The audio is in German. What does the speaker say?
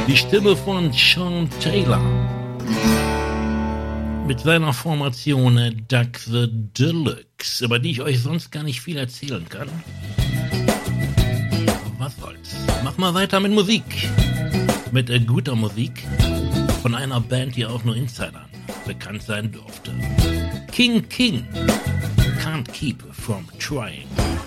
Die Stimme von Sean Taylor. Mit seiner Formation Doug the Deluxe, über die ich euch sonst gar nicht viel erzählen kann. Was soll's? Mach mal weiter mit Musik. Mit guter Musik von einer Band, die auch nur Insidern bekannt sein durfte. King Can't Keep From Trying.